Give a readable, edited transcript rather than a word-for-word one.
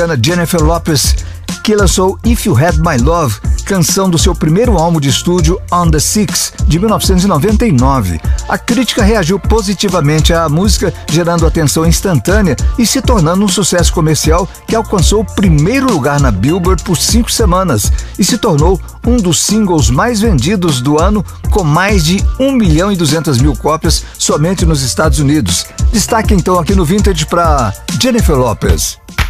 Jennifer Lopez, que lançou If You Had My Love, canção do seu primeiro álbum de estúdio On The Six, de 1999. A crítica reagiu positivamente à música, gerando atenção instantânea e se tornando um sucesso comercial que alcançou o primeiro lugar na Billboard por 5 semanas e se tornou um dos singles mais vendidos do ano, com mais de 1.200.000 cópias somente nos Estados Unidos. Destaque então aqui no Vintage para Jennifer Lopez.